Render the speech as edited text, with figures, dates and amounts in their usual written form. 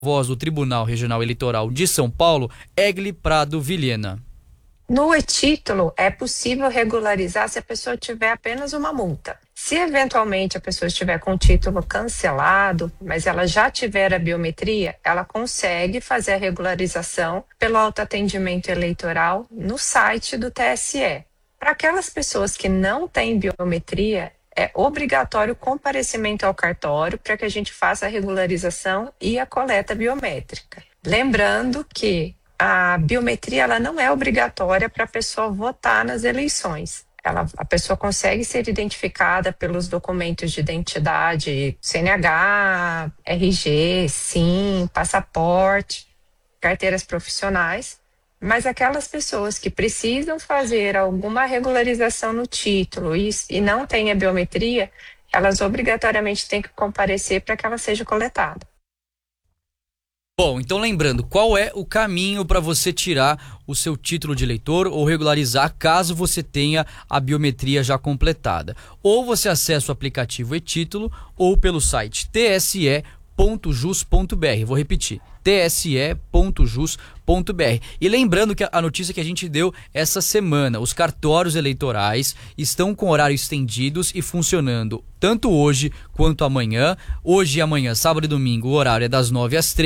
voz do Tribunal Regional Eleitoral de São Paulo, Egli Prado Vilhena. No e-título, é possível regularizar se a pessoa tiver apenas uma multa. Se eventualmente a pessoa estiver com o título cancelado, mas ela já tiver a biometria, ela consegue fazer a regularização pelo autoatendimento eleitoral no site do TSE. Para aquelas pessoas que não têm biometria, é obrigatório o comparecimento ao cartório para que a gente faça a regularização e a coleta biométrica. Lembrando que a biometria ela não é obrigatória para a pessoa votar nas eleições. A pessoa consegue ser identificada pelos documentos de identidade, CNH, RG, SIM, passaporte, carteiras profissionais, mas aquelas pessoas que precisam fazer alguma regularização no título e não têm a biometria, elas obrigatoriamente têm que comparecer para que ela seja coletada. Bom, então lembrando, qual é o caminho para você tirar o seu título de eleitor ou regularizar caso você tenha a biometria já completada? Ou você acessa o aplicativo e-título ou pelo site tse.jus.br. Vou repetir, tse.jus.br. E lembrando que a notícia que a gente deu essa semana, os cartórios eleitorais estão com horários estendidos e funcionando tanto hoje quanto amanhã. Hoje e amanhã, sábado e domingo, o horário é das 9 às 13.